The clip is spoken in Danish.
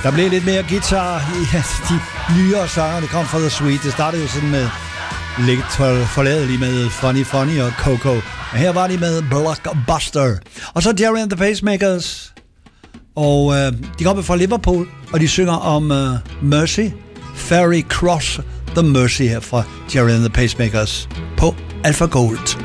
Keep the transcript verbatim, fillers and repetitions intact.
Der blev lidt mere guitar i ja, de nyere sanger, det kom fra The Sweet. Det startede jo sådan med lidt forladeligt med Funny Funny og Coco. Og her var de med Blockbuster. Og så Gerry and the Pacemakers. Og øh, de kommer fra Liverpool, og de synger om øh, Mercy. Ferry Cross the Mercy her fra Gerry and the Pacemakers på Alpha Gold.